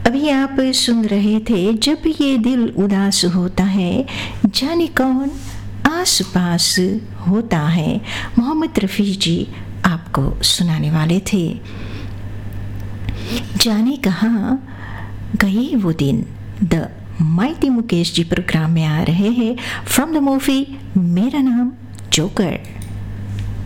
अभी आप सुन रहे थे जब ये दिल उदास होता है जाने कौन आस पास होता है। मोहम्मद रफ़ी जी आपको सुनाने वाले थे। जाने कहाँ गए वो दिन the mighty Mukesh ji programme में आ रहे हैं फ्रॉम द मूवी मेरा नाम जोकर।